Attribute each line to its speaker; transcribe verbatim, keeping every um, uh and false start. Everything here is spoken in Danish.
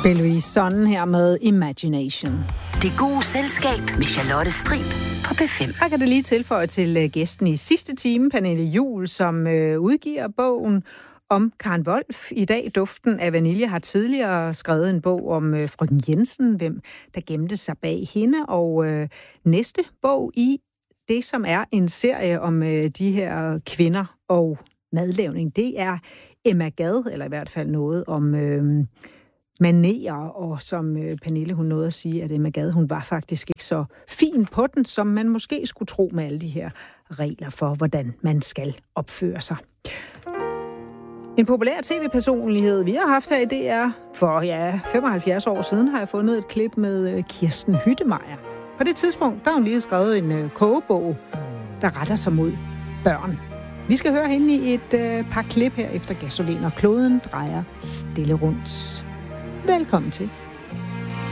Speaker 1: Louise Sonne her med Imagination.
Speaker 2: Det gode selskab med Charlotte Strib på P fem.
Speaker 1: Her kan det lige tilføje til gæsten i sidste time, Pernille Juhl, som øh, udgiver bogen om Karen Wolf. I dag, Duften af Vanilje, har tidligere skrevet en bog om øh, frøken Jensen, hvem der gemte sig bag hende. Og øh, næste bog i det, som er en serie om øh, de her kvinder og madlavning, det er Emma Gad, eller i hvert fald noget om øh, manerer, og som øh, Pernille, hun nåede at sige, at Emma Gad, hun var faktisk ikke så fin på den, som man måske skulle tro med alle de her regler for, hvordan man skal opføre sig. En populær tv-personlighed, vi har haft her i D R for ja, femoghalvfjerds år siden, har jeg fundet et klip med Kirsten Hyttemeier. På det tidspunkt, der har hun lige skrevet en øh, kogebog, der retter sig mod børn. Vi skal høre hende i et øh, par klip her efter Gasolin, og kloden drejer stille rundt. Velkommen til.